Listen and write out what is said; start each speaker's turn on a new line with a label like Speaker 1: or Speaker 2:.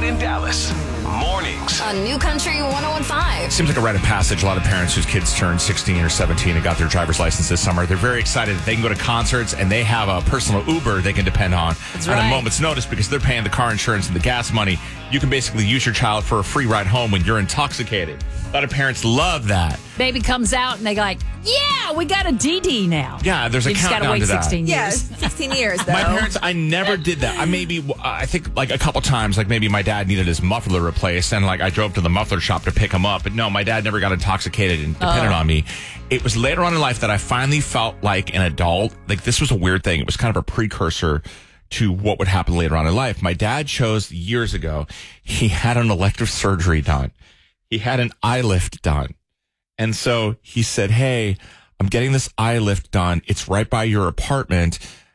Speaker 1: in Dallas. Mornings.
Speaker 2: On New Country 101.5.
Speaker 3: Seems like a rite of passage. A lot of parents whose kids turned 16 or 17 and got their driver's license this summer, they're very excited that they can go to concerts and they have a personal Uber they can depend on
Speaker 2: right.
Speaker 3: a moment's notice because they're paying the car insurance and the gas money. You can basically use your child for a free ride home when you're intoxicated. A lot of parents love that.
Speaker 4: Baby comes out and they go like, yeah, we got a DD now.
Speaker 3: Yeah, there's a
Speaker 4: you just got to
Speaker 3: countdown
Speaker 4: wait
Speaker 3: to that.
Speaker 4: 16 years.
Speaker 5: Yes, 16 years, though.
Speaker 3: My parents, I never did that. I think like a couple times, like maybe my dad needed his muffler replaced and like I drove to the muffler shop to pick him up. But no, my dad never got intoxicated and depended on me. It was later on in life that I finally felt like an adult. Like this was a weird thing. It was kind of a precursor to what would happen later on in life. My dad chose years ago, he had an elective surgery done. He had an eye lift done. And so he said, hey, I'm getting this eye lift done. It's right by your apartment.